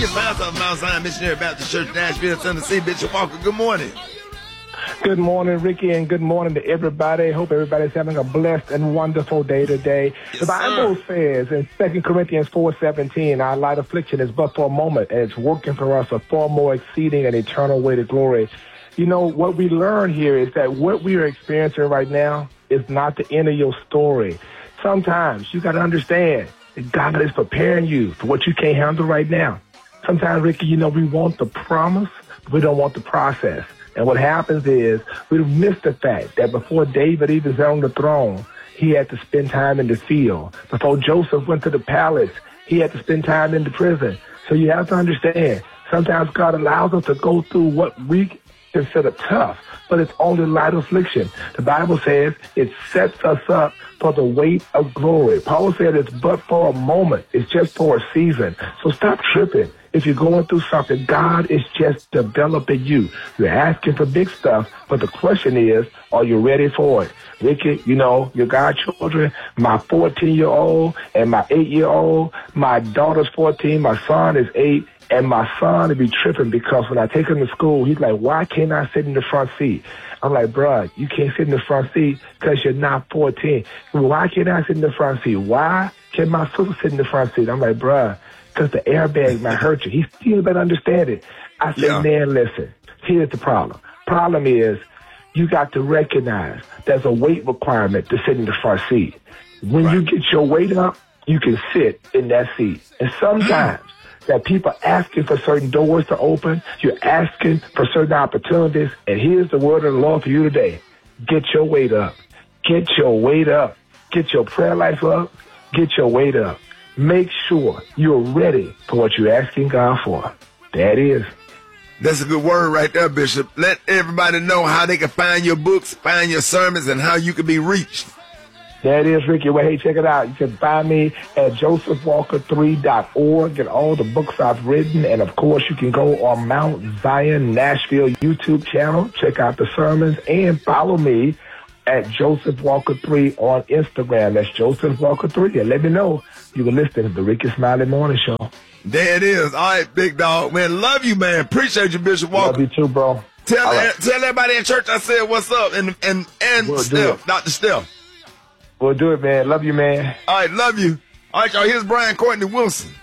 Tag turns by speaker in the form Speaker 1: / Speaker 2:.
Speaker 1: your pastor of Mount Zion Missionary Baptist Church, Nashville, Tennessee, Bishop Walker. Good morning.
Speaker 2: Good morning, Ricky, and good morning to everybody. Hope everybody's having a blessed and wonderful day today.
Speaker 1: Yes,
Speaker 2: the Bible says in 2 Corinthians 4:17, our light affliction is but for a moment, and it's working for us a far more exceeding and eternal way to glory. You know, what we learn here is that what we are experiencing right now is not the end of your story. Sometimes you got to understand that God is preparing you for what you can't handle right now. Sometimes, Ricky, you know, we want the promise, but we don't want the process. And what happens is we miss the fact that before David even was on the throne, he had to spend time in the field. Before Joseph went to the palace, he had to spend time in the prison. So you have to understand, sometimes God allows us to go through what we consider tough, but it's only light affliction. The Bible says it sets us up for the weight of glory. Paul said it's but for a moment. It's just for a season. So stop tripping. If you're going through something, God is just developing you. You're asking for big stuff, but the question is, are you ready for it? Ricky, you know, your godchildren, my 14-year-old and my 8-year-old, my daughter's 14, my son is 8, and my son will be tripping because when I take him to school, he's like, why can't I sit in the front seat? I'm like, bruh, you can't sit in the front seat because you're not 14. Why can't I sit in the front seat? Why can my sister sit in the front seat? I'm like, bruh, because the airbag might hurt you. He still better understand it. I said, man, listen, here's the problem. Problem is you got to recognize there's a weight requirement to sit in the front seat. When you get your weight up, you can sit in that seat. And sometimes that people asking for certain doors to open, you're asking for certain opportunities, and here's the word of the Lord for you today. Get your weight up. Get your weight up. Get your prayer life up. Get your weight up. Make sure you're ready for what you're asking God for. That is.
Speaker 1: That's a good word right there, Bishop. Let everybody know how they can find your books, find your sermons, and how you can be reached.
Speaker 2: That is, Ricky. Well, hey, check it out. You can find me at josephwalker3.org, get all the books I've written. And, of course, you can go on Mount Zion Nashville YouTube channel, check out the sermons, and follow me at Joseph Walker 3 on Instagram. That's Joseph Walker 3. And let me know you can listen to the Ricky Smiley Morning Show.
Speaker 1: There it is. All right, big dog. Man, love you, man. Appreciate you, Bishop Walker.
Speaker 2: Love you too, bro.
Speaker 1: Tell everybody in church I said what's up. And Steph, Dr. Steph.
Speaker 2: We'll do it, man. Love you, man.
Speaker 1: All right, love you. All right, y'all. Here's Brian Courtney Wilson.